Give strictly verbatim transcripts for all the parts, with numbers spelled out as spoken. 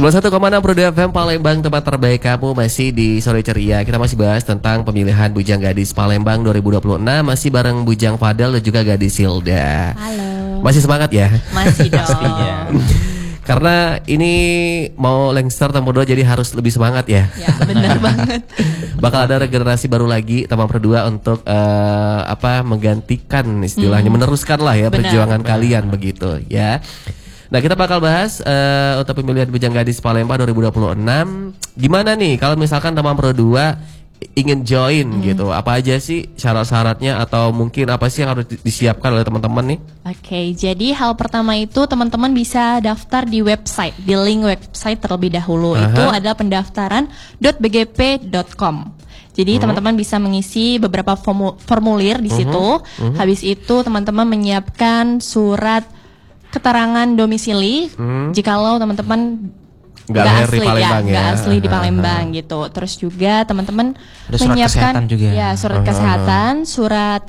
sembilan puluh satu koma enam Pro dua F M Palembang, tempat terbaik kamu. Masih di Sore Ceria. Kita masih bahas tentang pemilihan Bujang Gadis Palembang dua ribu dua puluh enam. Masih bareng Bujang Fadel dan juga Gadis Hilda. Halo. Masih semangat ya? Masih dong. Karena ini mau Lengser Tamu dua, jadi harus lebih semangat ya. Ya benar banget. Bakal ada regenerasi baru lagi Tamu Pro dua untuk uh, apa menggantikan istilahnya, hmm. meneruskan lah ya benar, perjuangan benar. kalian begitu ya. Nah, kita bakal bahas uh, untuk pemilihan Bujang Gadis Palembang dua ribu dua puluh enam. Gimana nih kalau misalkan Tamu Pro dua ingin join hmm. gitu, apa aja sih syarat-syaratnya atau mungkin apa sih yang harus disiapkan oleh teman-teman nih? Oke, jadi hal pertama itu teman-teman bisa daftar di website, di link website terlebih dahulu. Aha. Itu adalah pendaftaran dot b g p dot com. Jadi hmm. teman-teman bisa mengisi beberapa formulir di situ. Hmm. Hmm. Habis itu teman-teman menyiapkan surat keterangan domisili. Hmm. Jikalau teman-teman Gak, gak asli ya, ya. Gak asli di Palembang uh-huh. gitu. Terus juga teman-teman menyiapkan juga. Ya surat uh-huh. kesehatan, surat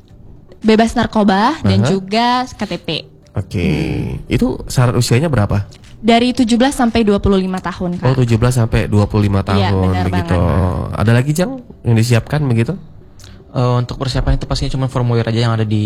bebas narkoba uh-huh. dan juga K T P. Oke, okay. hmm. itu syarat usianya berapa? Dari tujuh belas sampai dua puluh lima tahun, Kak. Oh, tujuh belas sampai dua puluh lima tahun ya, begitu. Banget. Ada lagi Jang yang disiapkan begitu? Uh, untuk persiapan itu pastinya cuma formulir aja yang ada di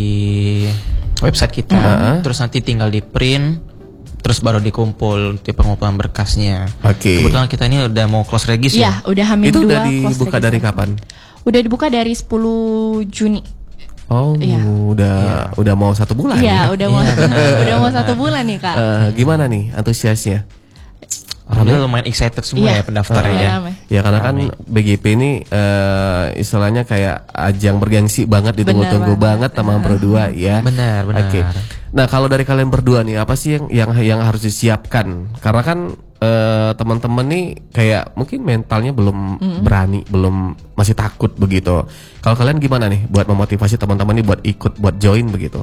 website kita. Uh-huh. Terus nanti tinggal di print. Terus baru dikumpul di pengumpulan berkasnya. Oke. Okay. Kebetulan kita ini udah mau close regis ya. Iya, udah hamil itu dua. Itu udah dibuka dari kapan? Udah dibuka dari sepuluh Juni. Oh, ya. udah ya. udah mau satu bulan ya? ya? Udah mau udah mau satu bulan nih Kak. Uh, gimana nih antusiasnya? Alhamdulillah lumayan excited semua ya, ya pendaftarnya uh, ya. Ya karena kan B G P ini uh, istilahnya kayak ajang bergengsi banget, ditunggu-tunggu banget sama Pro dua ya. Benar, benar. Oke. Okay. Nah, kalau dari kalian berdua nih apa sih yang yang yang harus disiapkan? Karena kan uh, teman-teman nih kayak mungkin mentalnya belum mm-hmm. berani, belum masih takut begitu. Kalau kalian gimana nih buat memotivasi teman-teman nih buat ikut, buat join begitu?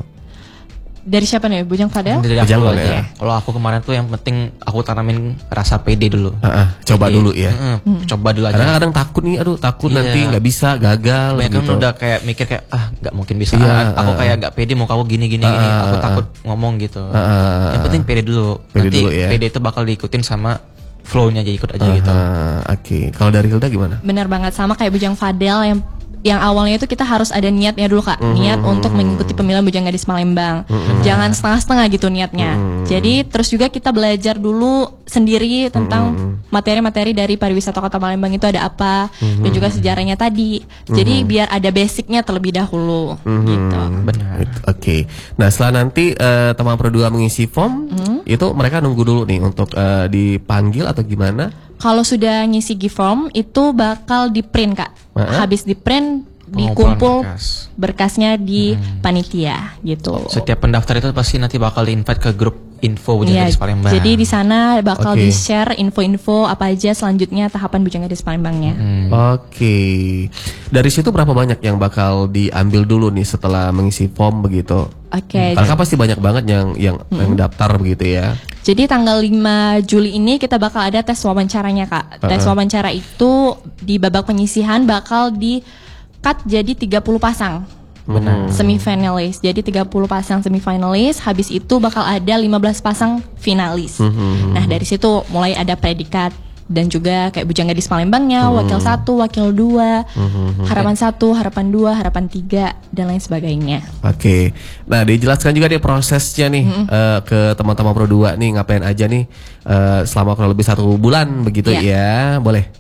Dari siapa nih, Bujang Fadel? Dari aku aja. Ya. Kalau aku kemarin tuh yang penting aku tanamin rasa pede dulu. Uh-uh, coba Jadi, dulu ya. Uh, hmm. Coba dulu aja. Kadang-kadang takut nih, aduh takut yeah. nanti nggak bisa, gagal. Banyak gitu. kan udah kayak mikir kayak ah nggak mungkin bisa. Yeah, ah, aku uh, kayak nggak pede mau kamu gini gini uh, gini. Aku uh, takut ngomong gitu. Uh, uh, yang penting pede dulu. Pede nanti dulu, ya. pede itu bakal diikutin sama flow-nya aja, ikut aja uh, gitu. Uh, Oke. Okay. Kalau dari Hilda gimana? Benar banget, sama kayak Bujang Fadel yang yang awalnya itu kita harus ada niatnya dulu Kak. Mm-hmm. Niat untuk mengikuti pemilihan Bujang Gadis Palembang. Mm-hmm. Jangan setengah-setengah gitu niatnya. Mm-hmm. Jadi terus juga kita belajar dulu sendiri tentang mm-hmm. materi-materi dari pariwisata Kota Palembang itu ada apa, mm-hmm. dan juga sejarahnya tadi. Mm-hmm. Jadi biar ada basicnya terlebih dahulu. Mm-hmm. Gitu. Benar. Oke. Okay. Nah, setelah nanti uh, teman Pro dua mengisi form, mm-hmm. itu mereka nunggu dulu nih untuk uh, dipanggil atau gimana? Kalau sudah ngisi G-form itu bakal di print Kak. Uh-huh. Habis di print dikumpul berkas. berkasnya di hmm. panitia gitu. Setiap pendaftar itu pasti nanti bakal di-invite ke grup info Bujang ya, Gadis Palembang. Jadi di sana bakal okay. di-share info-info apa aja selanjutnya tahapan Bujang Gadis Palembangnya. Hmm. Oke. Okay. Dari situ berapa banyak yang bakal diambil dulu nih setelah mengisi form begitu? Oke. Okay. Karena kan pasti banyak banget yang yang, hmm. yang daftar begitu ya. Jadi tanggal lima Juli ini kita bakal ada tes wawancaranya Kak. Uh-uh. Tes wawancara itu di babak penyisihan bakal di cut jadi tiga puluh pasang. Benar. Semifinalis. Jadi tiga puluh pasang semifinalis, habis itu bakal ada lima belas pasang finalis. Mm-hmm. Nah, dari situ mulai ada predikat dan juga kayak Bujang Gadis Palembangnya, mm-hmm. wakil satu, wakil dua, mm-hmm. harapan satu, harapan dua, harapan tiga, dan lain sebagainya. Oke. Okay. Nah, dijelaskan juga nih prosesnya nih mm-hmm. uh, ke teman-teman Pro dua nih ngapain aja nih uh, selama kurang lebih satu bulan begitu yeah. ya. Boleh?